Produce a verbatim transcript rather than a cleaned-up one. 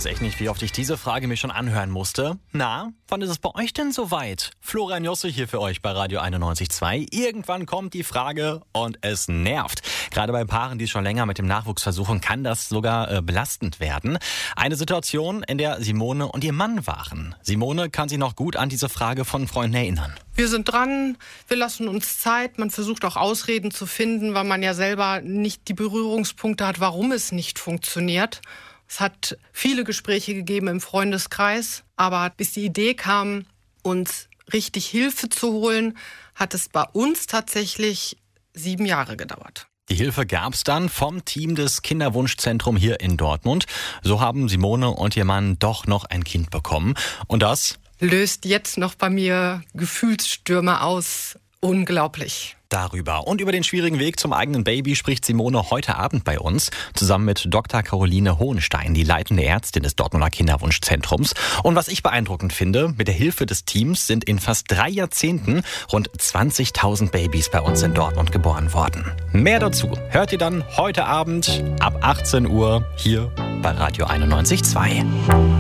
weiß echt nicht, wie oft ich diese Frage mir schon anhören musste. Na, wann ist es bei euch denn soweit? Florian Josse hier für euch bei Radio einundneunzig Komma zwei. Irgendwann kommt die Frage und es nervt. Gerade bei Paaren, die schon länger mit dem Nachwuchs versuchen, kann das sogar äh, belastend werden. Eine Situation, in der Simone und ihr Mann waren. Simone kann sich noch gut an diese Frage von Freunden erinnern. Wir sind dran, wir lassen uns Zeit. Man versucht auch Ausreden zu finden, weil man ja selber nicht die Berührungspunkte hat, warum es nicht funktioniert. Es hat viele Gespräche gegeben im Freundeskreis, aber bis die Idee kam, uns richtig Hilfe zu holen, hat es bei uns tatsächlich sieben Jahre gedauert. Die Hilfe gab's dann vom Team des Kinderwunschzentrums hier in Dortmund. So haben Simone und ihr Mann doch noch ein Kind bekommen. Und das löst jetzt noch bei mir Gefühlsstürme aus. Unglaublich. Darüber und über den schwierigen Weg zum eigenen Baby spricht Simone heute Abend bei uns, zusammen mit Doktor Caroline Hohenstein, die leitende Ärztin des Dortmunder Kinderwunschzentrums. Und was ich beeindruckend finde, mit der Hilfe des Teams sind in fast drei Jahrzehnten rund zwanzigtausend Babys bei uns in Dortmund geboren worden. Mehr dazu hört ihr dann heute Abend ab achtzehn Uhr hier bei Radio einundneunzig Komma zwei.